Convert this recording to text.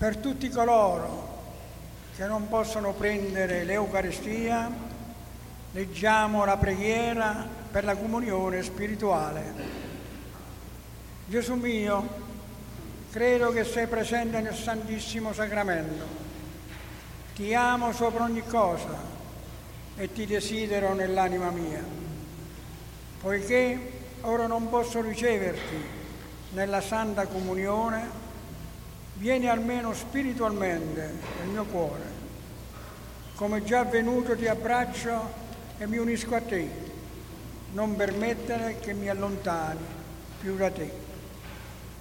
Per tutti coloro che non possono prendere l'Eucaristia, leggiamo la preghiera per la comunione spirituale. Gesù mio, credo che sei presente nel Santissimo Sacramento. Ti amo sopra ogni cosa e ti desidero nell'anima mia. Poiché ora non posso riceverti nella Santa Comunione, vieni almeno spiritualmente nel mio cuore. Come già avvenuto ti abbraccio e mi unisco a te. Non permettere che mi allontani più da te.